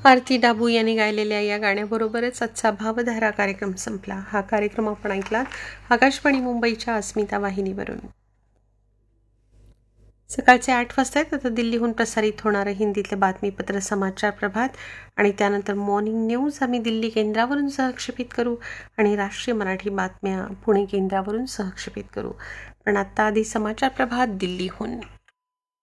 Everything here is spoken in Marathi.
आरती डाबू यांनी गायलेल्या या गाण्याबरोबरच आजचा भावधारा कार्यक्रम संपला. हा कार्यक्रम आपण ऐकलात आकाशवाणी मुंबईच्या अस्मिता वाहिनीवरून. सकाळचे 8 वाजता आता दिल्लीहून प्रसारित होणारं हिंदीतलं बातमीपत्र समाचार प्रभात आणि त्यानंतर मॉर्निंग न्यूज आम्ही दिल्ली केंद्रावरून सहक्षेपित करू आणि राष्ट्रीय मराठी बातम्या पुणे केंद्रावरून सहक्षेपित करू. पण आत्ता आधी समाचार प्रभात दिल्लीहून.